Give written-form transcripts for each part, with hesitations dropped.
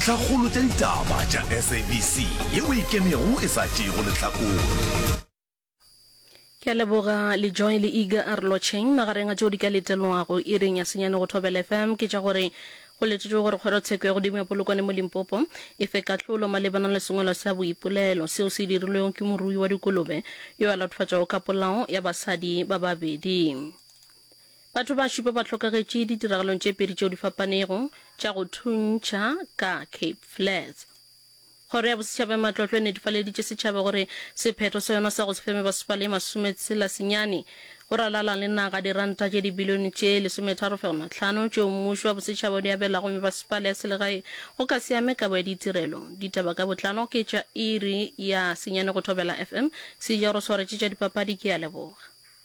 dintlhakgolo tša ditaba tša SABC yeo e kemego e sa tšego lehlakore. Ke leboga le join le Iga Arlocheng magareng a tšeo di ka letelwago e reng ya senyane go Thobela FM ke tša gore go letšetše gore kgorotsheko ya godimo ya polokwane mo Limpopo e fe katlholo malebana le sengwelo sa boipolelo seo se dirilweng ke morui wa dikolobe yo a latofaditšago ka polao ya basadi ba babedi. Batho ba šupa ba tlhokagetše ditiragalong tše pedi tšeo di fapanego tša go thuntšha ka Cape Flats. Kgoro ya bosetšhaba ya matlotlo e netefaleditše setšhaba gore sephetho sa yona sa go se feme basepala e 16 go ralala le naga diranta tše dibilione tše 13.5 tšeo mmušo wa bosetšhaba di abelago mebasepala ya selegae go ka siame kabo ya ditirelo. Ditaba ka botlano ke tša iri ya senyane go Thobela FM sejaro swaretše tša dipapadi ke ya leboga.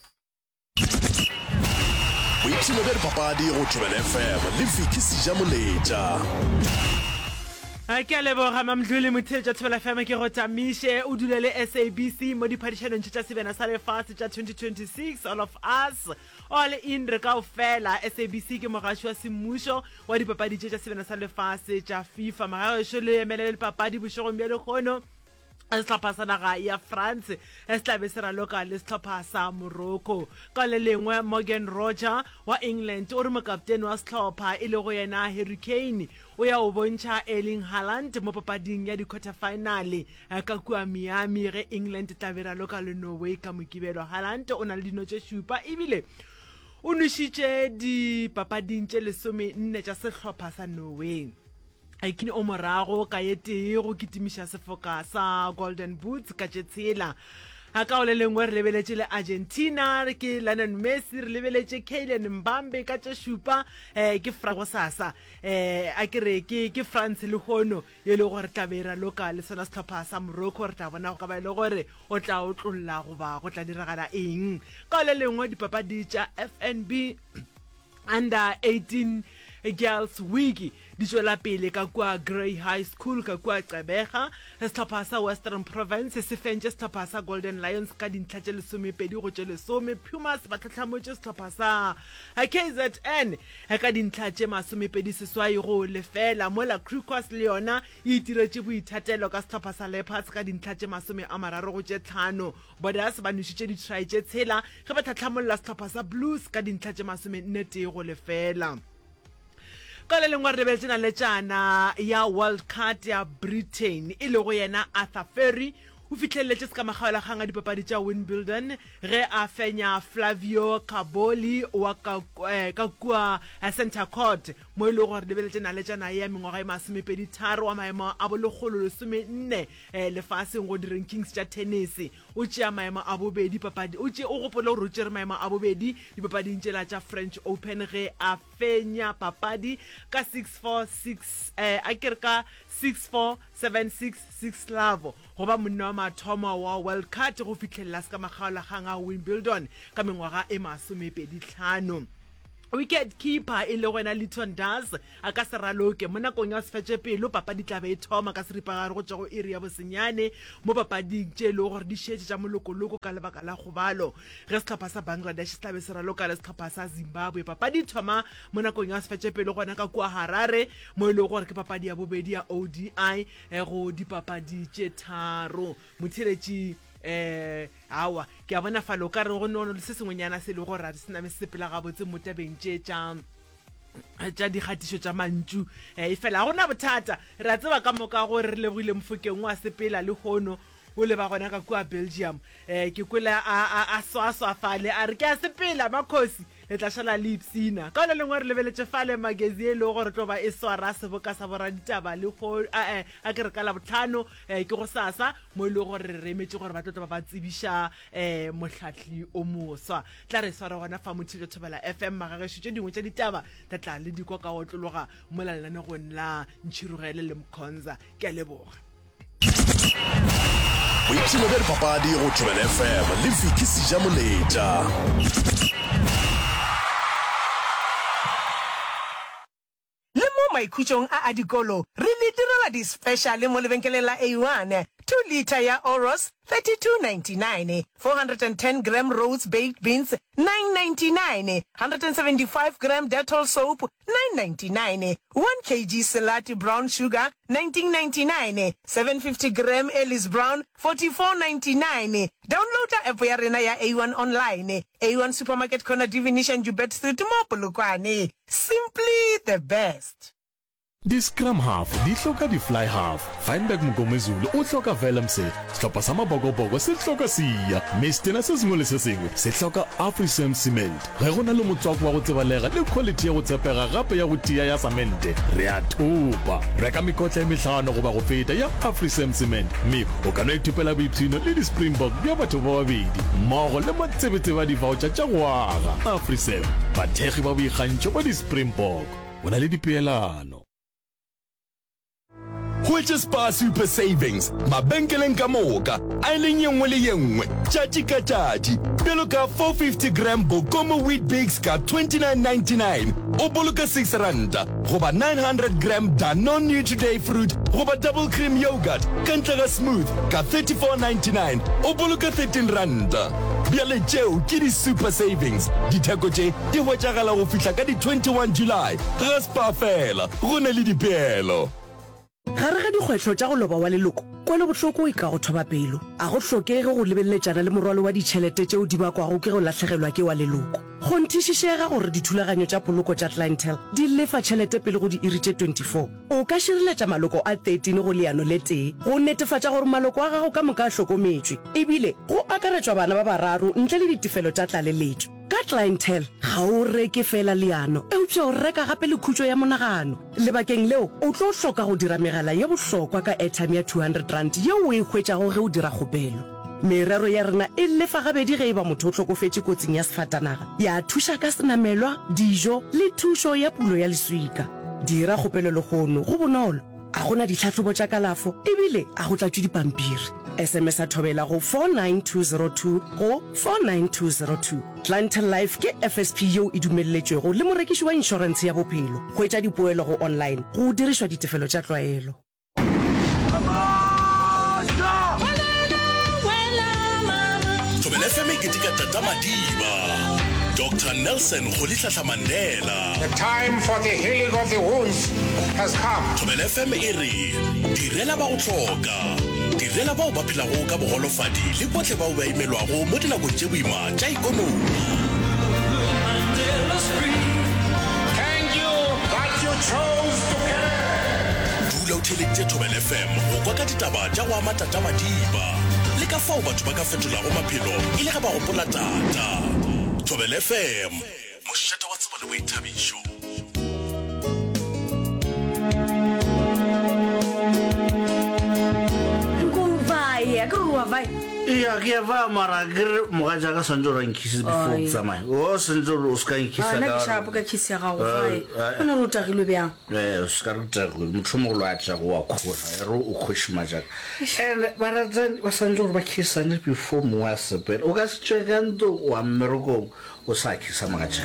Boipshino bja dipapadi go Thobela FM le Viki Sejamoletša. Ke a leboga mamdlole motheletša Thobela FM ke go tamiše o dule le SABC mo diphadišanong tša sebena sa lefatshe tša 2026 all of us all in re kaofela. SABC ke mogaši wa semmušo wa dipapadi tša sebena sa lefatshe tša FIFA magašo le emelele dipapadi bošegong bja lekgono sehlopha sa naga ya France se tlabe se raloka le sehlopha sa Morocco. Ka le lengwe Morgan Roger wa England o re mokaptene wa sehlopha e le go yena Harry Kane o ya o bontšha Erling Haaland mo papading ya di-quarter finale ka kua Miami ge England tlabe raloka le Norway ka mokibelo. Haaland o na le dino tše šupa ebile o nošitše dipapading tše 14 tša sehlopha sa Norway. Aikini o morago ka yete go kitimiša sefoka sa Golden Boots ka tšetshela ka o le lengwe re lebeletše le Argentina ke Lionel Messi re lebeletše Kylian Mbappe ka tše šupa ke frago sasa a kere ke France le gono ye le gore tlabe loka le sona sehlopha sa Morocco re tla bona go ka ba le gore o tla o tlolla go ba go tla diragala eng. Ka o le lengwe dipapadi tša FNB under 18 Girls Week di tšwela pele ka kua Grey High School ka kua Gqeberha. Sehlopha sa Western Province se fentše sehlopha sa Golden Lions ka dintlha tše 12 go tše 10. Pumas ba tlhatlhamotše sehlopha sa KZN ka dintlha tše 28 go lefela. Mola Crucos le yona e itiretše boithatelo ka sehlopha sa Leopards ka dintlha tše 30 go tše 5. Bodas ba nošitše ditrai tše tshela ge ba tlhatlhamolla sehlopha sa Blues ka dintlha tše 41 go lefela. Ka le lengwe re lebeletšana le tšana ya World Cup ya Britain e le go yena Arthur Ferry o fitlheletse se ka magaolakgang a dipapadi tša Wimbledon ge a fenya Flavio Caboli wa ka kua Center Court mo e le gore lebeletšana le tšana ya mengwaga e 23 wa maemo a bolegolo 14 lefaseng go di-rankings tša tennis o tšea maemo a bobedi papadi o gopole gore o tšere maemo a bobedi dipapading tšela tša French Open ge a fenya papadi ka 6-4-6 a kere ka 6-4 7-6 love go ba monna wa mathomo wa World Cup go fitlhelela se ka magaolakgang a Wimbledon ka mengwaga e 25. Wicket keeper e le wena Liton Das a ka se raloke mo nakong ya sefetše pelo papadi tla be e thoma ka seripagare go tšwa go iri ya bosenyane mo papading tše le gore di šetše tša molokoloko ka lebaka la kgobalo ge sehlopha sa Bangladesh se tla be se raloka le sehlopha sa Zimbabwe. Papadi thoma mo nakong ya sefetše pelo gona ka kua Harare mo e le gore ke papadi ya bobedi ya ODI go dipapadi tše 3. Motheletši awa ke a bona falo ka re go nono le se sengwenyana se le gore a se name se sepela gabotse mo tabeng tše tša dikgatišo tša mantšu e fela ga gona bothata re a tseba ka moka gore re lebogile Mofokeng wa sepela le gono o le ba gona ka kua Belgium ke kwela a swafale a re ke a sepela makhosi le tla šala le ipsina ka le lengwe re lebeletše fale magazine le gore tlo ba e swara seboka sa boraditaba le go a ke re ka la botlhano ke go sasa mo le gore re remetse gore ba tlo ba tsebiša mohlahli o moswa tla re swara gona fa Motheo Thobela FM magagesho tše dingwe tša ditaba tla le dikwa ka otlologa mo la lana go nna Ntšhirogele le Mkhonza ke a leboga. Boipshino bja dipapadi go Thobela FM le Viki Sejamoletša. Le mo maikhutsong a dikolo re le direla di-special mo lebenkeleng la A1 liter ya Oros 32.99, 410 gram rose baked beans 9.99, 175 gram Dettol soap 9.99, 1 kg Selati brown sugar 19.99, 750 gram Ellis Brown 44.99. Download the app ya rena ya A1 online, A1 supermarket corner Divination Jubet Street mo Polokwane. Simply the best. Di Scrum Half, di hloka di Fly Half. Feinberg Mgomezulu o hloka Velemse. Sehlopha sa mabogobogo se hloka Siya. Mestina se sengwe le se sengwe se hloka Afrisam Cement. Ge go na le motswako wa go tsebalega le quality ya go tshepega gape ya go tia ya samente. Re a thupa. Reka mekotla e mehlano goba go feta ya Afrisam Cement. Mme o ka no ithupela boitshino le di Springbok bja batho ba babedi. Mmogo le matsebetse ba di voucher tša go aga. Afrisam, bathegi ba boikgantšho ba di Springbok. O na le dipeelano. Which Spa Super Savings, mabenkeleng ka moka, a leng yenngwe le yenngwe, tšatši ka tšatši. Bjalo ka 450 gram Bokomo wheat bakes ka 29.99, o boloka 6 ranta, goba 900 gram Danone Nutri-Day fruit, goba double cream yogurt, ka ntle ga smooth, ka 34.99, o boloka 13 ranta. Bjale tšeo ke di Super Savings, ditheko tše di hwetšagala go fihla ka di 21 July, ga Spa fela, go na le dipeelo. Gare ga dikgwetlho tša go loba wa leloko kwele bohloko e ka go thoba pelo a go hlokege go lebelletšana le morwalo wa ditšhelete tšeo di bakwago ke go lahlegelwa ke wa leloko go nthišišega gore dithulaganyo tša poloko tša clientele di lefa tšhelete pele go di iri tše 24 o ka širiletša maloko a 13 go leano le tee go netefatša gore maloko a gago ka moka a hlokometšwe ebile go akaretšwa bana ba bararo ntle le ditefelo tša tlaleletšo ka clientele ga o reke fela leano eupša o reka gape le khutšo ya monagano lebakeng leo o tlo hloka go dira megala ye bohlokwa ka airtime ya 200 rand yeo o e hwetšago ge o dira kgopelo merero ya rena e lefa gabedi ge e ba motho o hlokofetše kotsing ya sefatanaga ya thuša ka senamelwa dijo le thušo ya pulo ya leswika dira kgopelo legono go bonolo a gona ditlhatlhobo tša kalafo ebile a go tlatšwe dipampiri SMS a thobela go 49202 go 49202 Clientele Life ke FSP yo e dumelletšwego le morekiši wa insurance ya bophelo go etša dipoelo go online go dirišwa ditefelo tša tlwaelo Thobela FM ke tika tata madiba. Dr. Nelson Rolihlahla Mandela. The time for the healing of the wounds has come. Thobela FM e re direla ba go tlhoka. Direla ba o ba phelago ka bogolofadi le botlhe ba o ba imelwago mo dinakong tše boima tša ikonomi. Thank you that you chose to care. Dula o theleditše Thobela FM go kwa ka ditaba tša go ama tata madiba le ka fao batho ba ka fetolago maphelo e le ga ba gopola tata. Thobela FM, mošate wa tsebo le boithabišo. Nguvaya kuwa vai. Iya ke va mara gre moga ja ka sanjo ra nkisi before tsamai o sanjo o ska nkisa Ana ke shapo ka kisi ga go vai. Ona ro tagilwe bjang. o ska re tagilwe mothomo lo a tla go wa khora ro o khoshima ja and bara ba sanjo ba kisa ne before mo wa sepe o ka se tshegando wa mmeroko o sa kisa magacha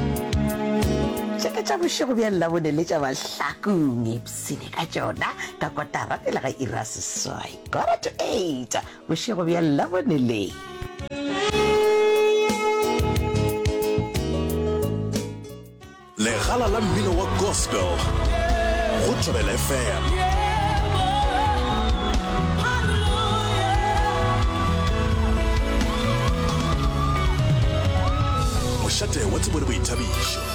Tša bošego bja labone le tša bahlakong epsene ka tšona ka kotara pele ga ira seswai 8:45 bošego bja labone le Legala la mmino wa gospel go Thobela FM. Mošate wa tsebo le boithabišo.